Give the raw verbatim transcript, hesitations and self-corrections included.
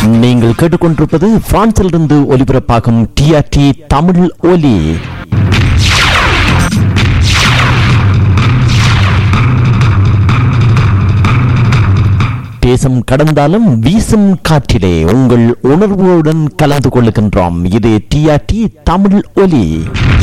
நீங்கள் கேட்டுக்கொண்டிருப்பது பிரான்சிலிருந்து ஒலிபரப்பாகும் டிஆர்டி தமிழ் ஒலி. தேசம் கடந்தாலும் வீசும் காற்றிலே உங்கள் உணர்வுடன் கலந்து கொள்ளுகின்றோம். இது டிஆர்டி தமிழ் ஒலி.